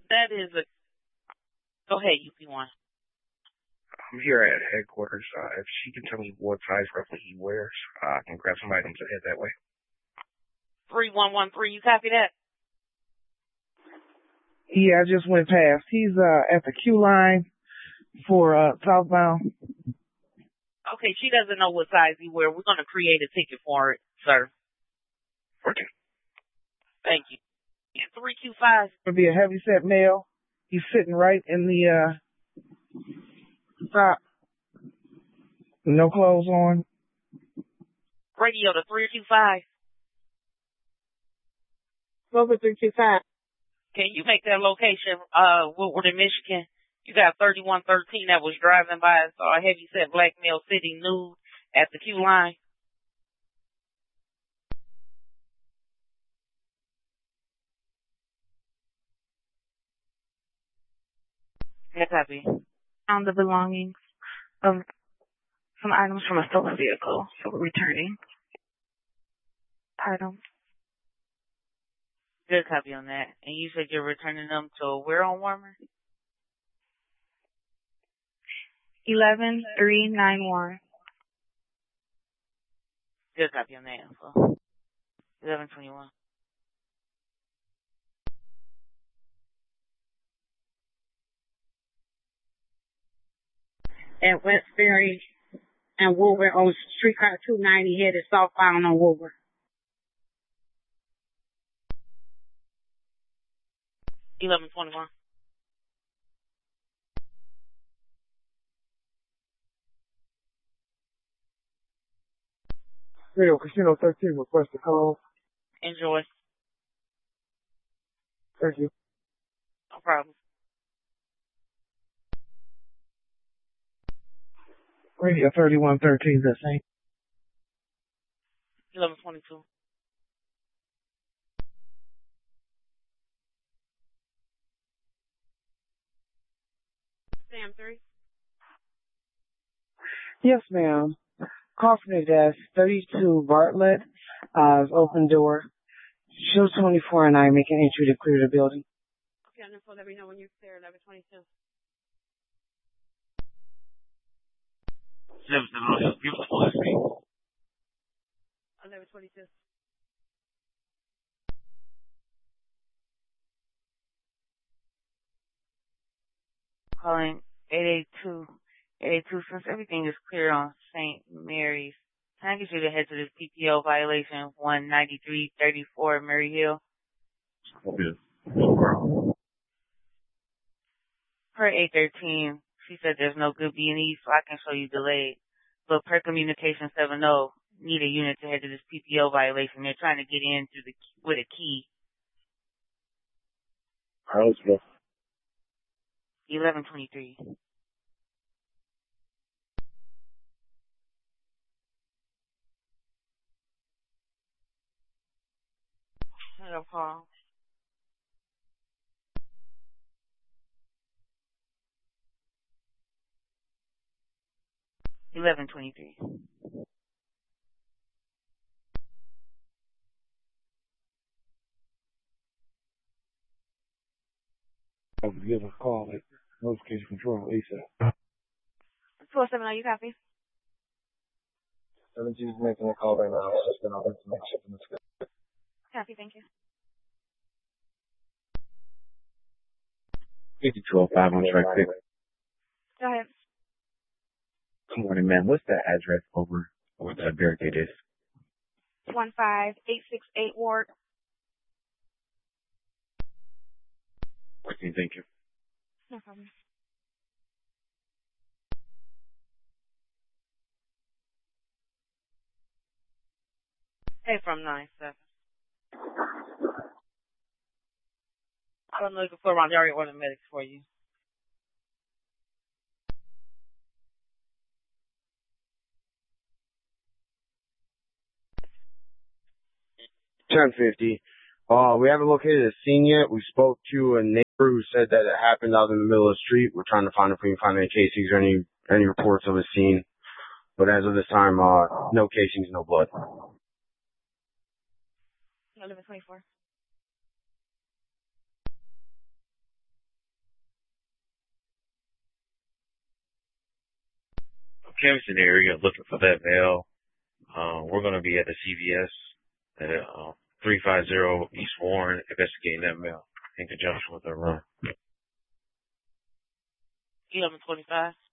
That is a. Go ahead, UP1. I'm here at headquarters. If she can tell me what size roughly he wears, I can grab some items and head that way. 3113, you copy that? Yeah, I just went past. He's at the Q line for southbound. Okay, she doesn't know what size he wears. We're going to create a ticket for it, sir. Okay. Thank you. 325. It'll be a heavy-set male. He's sitting right in the top. No clothes on. Radio to 325. Over 325. Can you make that location, Woodward in Michigan? You got 3113 that was driving by and saw a heavy-set black male sitting nude at the Q line. Yeah, copy. Found the belongings of some items from a stolen vehicle, so we're returning items. Good copy on that. And you said you're returning them to where on Warmer? 11391. Good copy on that info. 1121. At Westbury and Woolver on streetcar 290 headed southbound on Woolver. $11.21. Radio Casino 13, request a call. Enjoy. Thank you. No problem. Radio 3113, the same. 11:22. Sam 3. Yes, ma'am. Call from the desk, 32 Bartlett, open door. Show 24 and I make an entry to clear the building. Okay, on info, let me know when you're there, 1122. 1122. Calling 882. 882, since everything is clear on St. Mary's, can I get you to head to this PPO violation 19334 Mary Hill? Okay. Per 813, she said there's no good B&E, so I can show you delayed. But per communication 70, need a unit to head to this PPO violation. They're trying to get in through with a key. All right, let's go. 1123. Hello, Paul. $11.23. I'll give a call at notification control ASAP. 470, are you copy? 17 is making a call right now. Just been over to make sure it's good. Copy, thank you. 5205 on track 6. Go ahead. Good morning, ma'am. What's the address over where the barricade is? 15868 Ward. 14, thank you. No problem. Hey, from 9-7. I'm looking for around the area order medics for you. $10.50. We haven't located a scene yet. We spoke to a neighbor who said that it happened out in the middle of the street. We're trying to find if we can find any casings or any reports of a scene. But as of this time, no casings, no blood. 1124. Kingston area looking for that male. We're going to be at the CVS at 350 East Warren investigating that male in conjunction with our run. 1125.